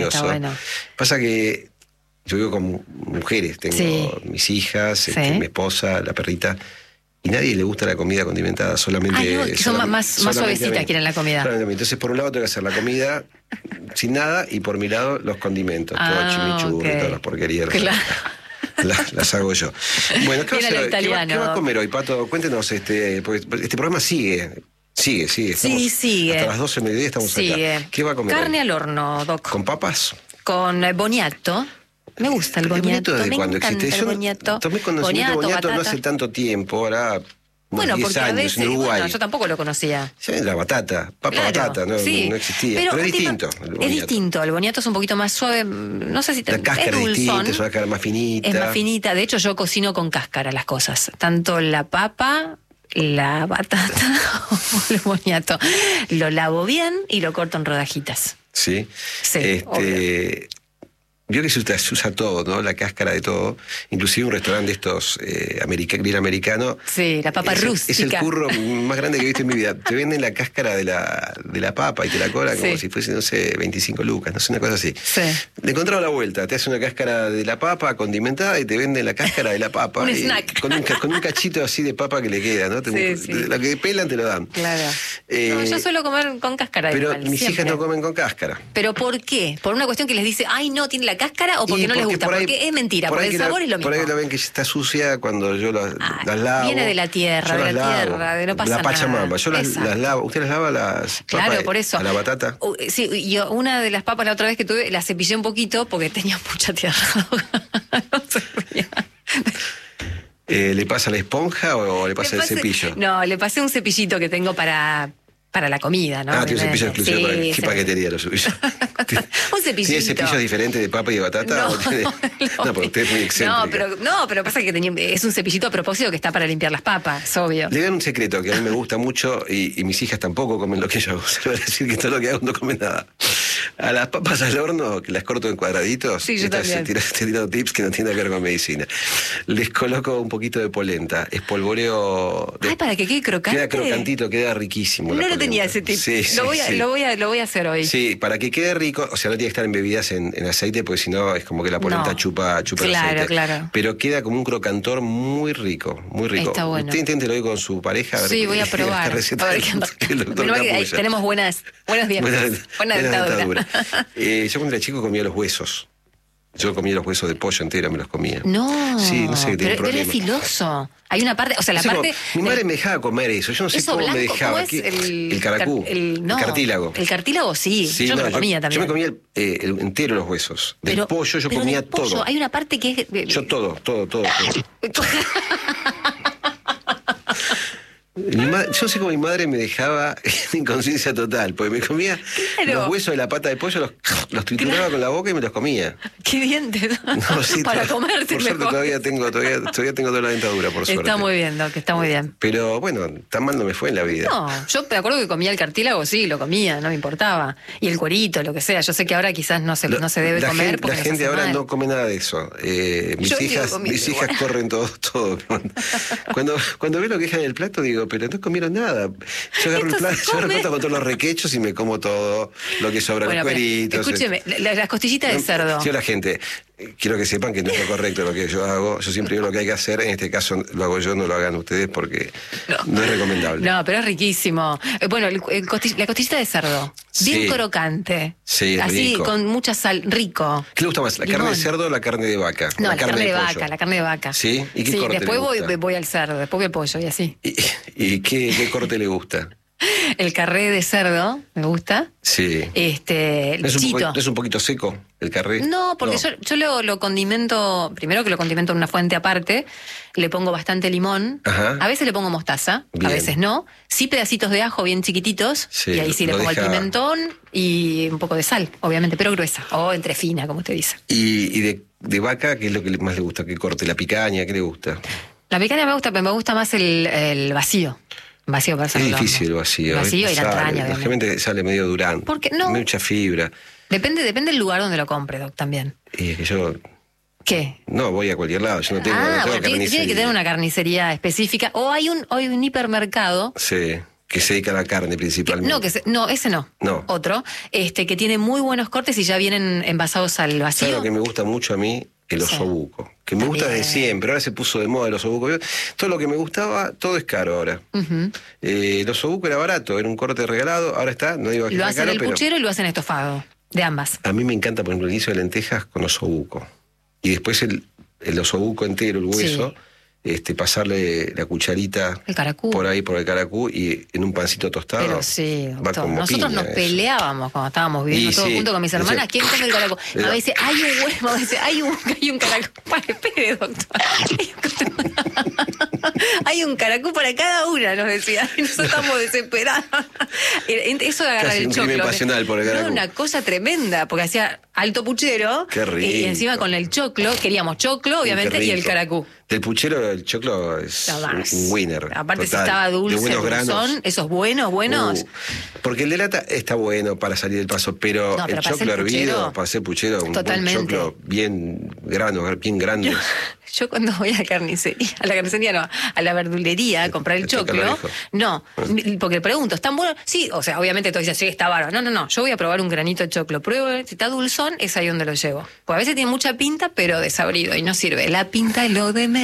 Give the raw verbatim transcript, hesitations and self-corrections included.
delicioso. bueno. Pasa que yo vivo con mujeres, tengo sí. mis hijas, sí. este, mi esposa, la perrita, y nadie le gusta la comida condimentada, solamente... Ah, no, que son solamente, más, más suavecitas quieren la comida. Entonces, por un lado tengo que hacer la comida sin nada, y por mi lado los condimentos, ah, todo chimichurri, okay. todas las porquerías. Claro. Las, las hago yo. Bueno, ¿qué, Viene va a, lo ¿qué, va, ¿qué va a Doc. comer hoy, Pato? Cuéntenos, este, porque este programa sigue, sigue, sigue. Estamos Sí, sigue. Hasta las doce del mediodía estamos sigue. acá. ¿Qué va a comer Carne hoy? al horno, Doc. ¿Con papas? Con eh, boniato. Me gusta el boniato. ¿El boniato desde Me cuándo encanta existe? el Yo boniato. tomé conocimiento de boniato no batata. hace tanto tiempo, ahora... Bueno, diez porque años, a veces, en Uruguay. bueno, yo tampoco lo conocía. Sí, la batata, papa Claro, batata, no, sí. no existía. Pero, Pero es tema, distinto. El es boniato. distinto, el boniato es un poquito más suave, no sé si te, La cáscara es es distinta, dulzón, es una cáscara más finita. es más finita. De hecho, yo cocino con cáscara las cosas. Tanto la papa, la batata o el boniato. Lo lavo bien y lo corto en rodajitas. Sí. Sí, este, vio que se usa, se usa todo, ¿no? La cáscara de todo. Inclusive un restaurante de estos eh, america, bien americano. Sí, la papa es, rústica. Es el curro más grande que he visto en mi vida. Te venden la cáscara de la, de la papa y te la cobran como sí. si fuese, no sé, veinticinco lucas, no sé, una cosa así. Sí. Le encontraba la vuelta. Te hace una cáscara de la papa condimentada y te venden la cáscara de la papa. un y, snack. Con un, con un cachito así de papa que le queda, ¿no? Te, Sí, sí. Lo que pelan te lo dan. Claro. Eh, no, yo suelo comer con cáscara. Pero igual, mis siempre. hijas no comen con cáscara. ¿Pero por qué? ¿Por una cuestión que les dice, ay, no, tiene la cáscara o porque Y no les gusta? por ahí- Porque es mentira, por porque ahí el que sabor la, es lo mismo. Por ahí la ven que está sucia cuando yo las, Ah, las lavo. viene de la tierra, Yo de las la lavo. tierra, de no pasa La pachamama. nada. Yo las, Exacto. las lavo. ¿Usted las lava las Claro, papas por eso. a la batata? Uh, sí, yo una de las papas la otra vez que tuve, la cepillé un poquito porque tenía mucha tierra. No se ría. Eh, ¿Le pasa la esponja o, o le pasa Le el pasé- cepillo? No, le pasé un cepillito que tengo para, para la comida, ¿no? Ah, tiene un cepillo Obviamente. exclusivo Sí, para qué sí. paquetería lo suyo. Un cepillito. ¿Tiene cepillos diferentes de papa y de batata? No, ¿O tiene... no, no, porque usted es muy excéntrica. no, pero, no, pero pasa que tenía, es un cepillito a propósito que está para limpiar las papas, obvio. Le dan un secreto que a mí me gusta mucho y, y mis hijas tampoco comen lo que yo hago. Se va a decir que todo lo que hago no comen nada. A las papas al horno, que las corto en cuadraditos, Sí, yo esto también. es- tira- estoy tirando tips que no tienen que ver con medicina. Les coloco un poquito de polenta, espolvoreo... de- Ay, para que quede crocante. Queda crocantito, queda riquísimo. No la lo polenta. tenía ese tip. Sí, sí, lo, voy a, sí. lo, voy a, lo voy a hacer hoy. Sí, para que quede rico, o sea, no tiene que estar embebidas en, en aceite, porque si no es como que la polenta No. chupa, chupa Claro, el aceite. claro. Pero queda como un crocantor muy rico, muy rico. Está bueno. Usted inténtelo hoy con su pareja. A ver Sí, qué- voy a esta probar. receta A ver del- qué onda. del doctor Menos mal que ahí Capullo. tenemos buenas, buenos dientes. Buena, Buena, buena dentadura. dentadura. Eh, yo cuando era chico comía los huesos. Yo comía los huesos de pollo entera, me los comía. No. Sí, no sé qué tenía pero, pero es problema. filoso. Hay una parte, o sea, la No sé parte. cómo- mi madre me dejaba comer eso, yo no sé eso cómo blanco, me dejaba. ¿cómo es? ¿Qué? El, el caracú, car- el, no, el cartílago. El cartílago sí, Sí, yo no, me lo comía también. Yo me comía el, eh, el entero los huesos. Del Pero- pollo yo pero comía del pollo todo. Hay una parte que es. Yo todo, todo, todo. todo. Mi ma- yo no sé cómo mi madre me dejaba en inconsciencia total, porque me comía Claro. los huesos de la pata de pollo, los, los trituraba Claro. con la boca y me los comía. Qué dientes. No, sí, Para to- comerte Por suerte mejor. todavía tengo, todavía, todavía tengo toda la dentadura, por suerte. Está muy bien, Doc, está muy bien. Pero bueno, tan mal no me fue en la vida. No, yo me acuerdo que comía el cartílago, sí, lo comía, no me importaba. Y el cuerito, lo que sea. Yo sé que ahora quizás no se, Lo- no se debe la comer gente, porque la nos gente hace ahora mal. no come nada de eso. Eh, mis Yo sigo hijas, comiendo mis igual. hijas corren todo, todo. Cuando, cuando veo lo que dejan en el plato, digo, pero no comieron nada. Yo agarro el Esto se plato, yo agarro el come. plato con todos los requechos y me como todo lo que sobra, Bueno, los pero, cueritos. escúcheme, la- las costillitas de cerdo. Sí, la gente. eh, Quiero que sepan que no es lo correcto lo que yo hago. Yo siempre digo lo que hay que hacer. En este caso lo hago yo, no lo hagan ustedes porque no, No. es recomendable. No, pero es riquísimo. Eh, Bueno, el- el costi- la costillita de cerdo, bien Sí. crocante. Sí, Así, rico. con mucha sal, rico. ¿Qué le gusta más, la carne de Limón. cerdo o la carne de vaca? No, la, carne, de pollo. vaca, la carne de vaca. ¿Sí? ¿Y qué corte le después voy, gusta? voy al cerdo, después voy al pollo y así. ¿Y, y qué, qué corte le gusta? El carré de cerdo, me gusta. Sí. Este, el ¿No es, un chito. poco, ¿No es un poquito seco el carré? No, porque yo, yo lo, lo condimento, primero que lo condimento en una fuente aparte, le pongo bastante limón, Ajá. a veces le pongo mostaza, Bien. a veces no, sí pedacitos de ajo bien chiquititos, Sí, y ahí sí le lo pongo deja- el pimentón y un poco de sal, obviamente, pero gruesa, o entre fina, como usted dice. ¿Y, y de, de vaca qué es lo que le- más le gusta? ¿Qué corte? ¿La picaña? ¿Qué le gusta? La picaña me gusta, pero me gusta más el, el vacío, vacío para Es hacerlo al horno. difícil el vacío. El vacío ¿eh? y la Sale, entraña, obviamente. lógicamente sale medio durán. ¿Por qué no? Mucha fibra. Depende, depende del lugar donde lo compre, Doc, también. Y es que yo ¿Qué? no voy a cualquier lado. Yo no tengo, no ah, tengo bueno, tiene, tiene que carnicería. tener una carnicería específica, o hay un, hay un hipermercado Sí. que se dedica a la carne principalmente. No, que se- no, ese no. No. Otro, este, que tiene muy buenos cortes y ya vienen envasados al vacío. ¿Sabes lo que me gusta mucho a mí? El Sí. osobuco. Que me gusta También. desde siempre. Ahora se puso de moda el osobuco. Yo- Todo lo que me gustaba, todo es caro ahora. Ujú. Eh, el osobuco era barato, era un corte regalado. Ahora está, no digo que Lo está hacen caro, el pero puchero y lo hacen estofado. De ambas. a mí me encanta, por ejemplo, el guiso de lentejas con osobuco. Y después el, el osobuco entero, el hueso, Sí. este, pasarle la cucharita El caracú. por ahí, por el caracú, y en un pancito tostado. Pero sí, va doctor. como Nosotros piña nos eso. peleábamos cuando estábamos viviendo Y todos sí, juntos con mis decía- hermanas. ¿Quién come el caracú? Era- A veces hay un huevo, a veces hay un, hay un caracú. Para, espere, doctor. Hay un caracú para cada una, nos decía. Y nosotros estamos desesperados. Eso de agarrar Casi el un crimen choclo. pasional por el No, caracú. una cosa tremenda, porque hacía alto puchero. Qué rico. Y encima con el choclo, queríamos choclo, obviamente, Qué y el rico. caracú. Del puchero, el choclo es Nada un más. un winner. Aparte, total. si estaba De dulce, buenos granos. dulzón, esos buenos, buenos. Uh, porque el de lata está bueno para salir del paso, pero, No, pero el para choclo hacer hervido, puchero, para hacer puchero, un buen totalmente. choclo bien grano, bien grande. Yo cuando voy a la carnicería, a la carnicería no, a la verdulería a comprar el El choclo, choclo, dijo. no, porque pregunto, ¿están buenos? Sí, o sea, obviamente todos dicen, sí, está bárbaro. No, no, no, yo voy a probar un granito de choclo, pruebo, si está dulzón, es ahí donde lo llevo. Pues a veces tiene mucha pinta, pero desabrido y no sirve. La pinta es lo de menos.